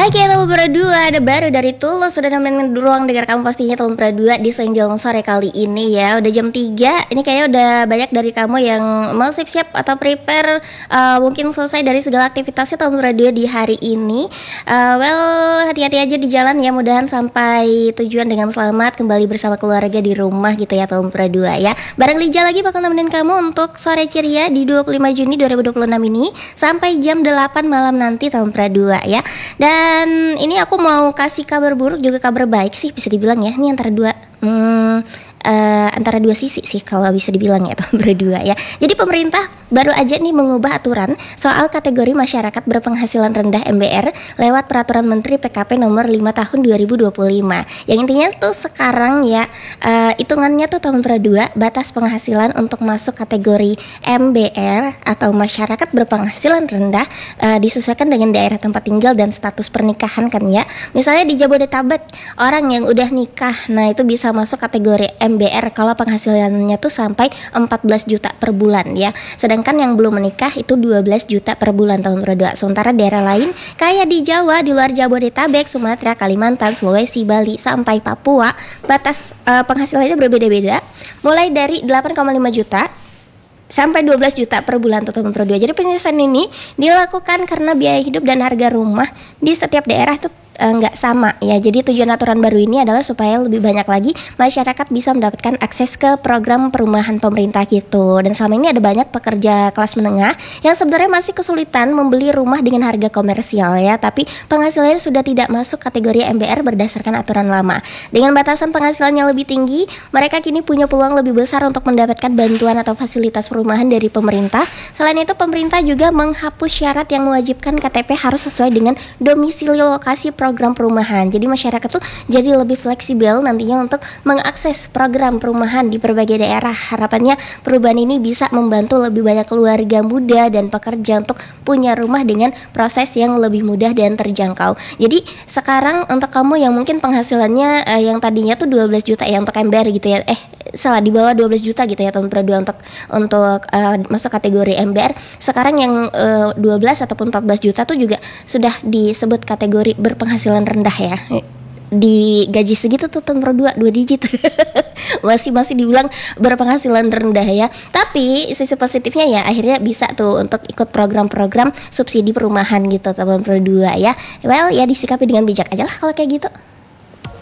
Oke, tahun berdua ada baru dari Tulus. Sudah nemenin ruang dengar kamu pastinya tahun berdua di Senjong sore kali ini ya. Udah jam 3. Ini kayaknya udah banyak dari kamu yang mau siap-siap atau prepare, mungkin selesai dari segala aktivitasnya tahun berdua di hari ini. Hati-hati aja di jalan ya. Mudahan sampai tujuan dengan selamat, kembali bersama keluarga di rumah gitu ya tahun berdua ya. Bareng Lija lagi bakal nemenin kamu untuk sore ceria di 25 Juni 2026 ini sampai jam 8 malam nanti tahun berdua ya. Dan ini aku mau kasih kabar buruk juga kabar baik sih bisa dibilang ya. Ini antara dua sisi sih kalau bisa dibilang ya tahun berdua ya. Jadi pemerintah baru aja nih mengubah aturan soal kategori masyarakat berpenghasilan rendah MBR lewat peraturan Menteri PKP nomor 5 tahun 2025. Yang intinya tuh sekarang ya hitungannya tuh tahun berdua batas penghasilan untuk masuk kategori MBR atau masyarakat berpenghasilan rendah disesuaikan dengan daerah tempat tinggal dan status pernikahan kan ya. Misalnya di Jabodetabek orang yang udah nikah, nah itu bisa masuk kategori MBR kalau penghasilannya tuh sampai 14 juta per bulan ya. Sedangkan yang belum menikah itu 12 juta per bulan tahun berdua. Sementara daerah lain kayak di Jawa, di luar Jabodetabek, Sumatera, Kalimantan, Sulawesi, Bali sampai Papua batas penghasilannya berbeda-beda, mulai dari 8,5 juta sampai 12 juta per bulan tahun berdua. Jadi penyesuaian ini dilakukan karena biaya hidup dan harga rumah di setiap daerah tuh nggak sama ya. Jadi tujuan aturan baru ini adalah supaya lebih banyak lagi masyarakat bisa mendapatkan akses ke program perumahan pemerintah gitu. Dan selama ini ada banyak pekerja kelas menengah yang sebenarnya masih kesulitan membeli rumah dengan harga komersial ya, tapi penghasilannya sudah tidak masuk kategori MBR berdasarkan aturan lama. Dengan batasan penghasilan yang lebih tinggi, mereka kini punya peluang lebih besar untuk mendapatkan bantuan atau fasilitas perumahan dari pemerintah. Selain itu, pemerintah juga menghapus syarat yang mewajibkan KTP harus sesuai dengan domisili lokasi program perumahan. Jadi masyarakat tuh jadi lebih fleksibel nantinya untuk mengakses program perumahan di berbagai daerah. Harapannya perubahan ini bisa membantu lebih banyak keluarga muda dan pekerja untuk punya rumah dengan proses yang lebih mudah dan terjangkau. Jadi sekarang untuk kamu yang mungkin penghasilannya yang tadinya tuh 12 juta ya untuk MBR gitu ya. Di bawah 12 juta gitu ya tahun berdua untuk masuk kategori MBR. Sekarang yang 12 ataupun 14 juta tuh juga sudah disebut kategori berpenghasilan rendah ya. Di gaji segitu tuh tahun berdua 2 digit masih dibilang berpenghasilan rendah ya. Tapi sisi positifnya ya akhirnya bisa tuh untuk ikut program-program subsidi perumahan gitu tahun berdua ya. Ya disikapi dengan bijak aja lah kalau kayak gitu.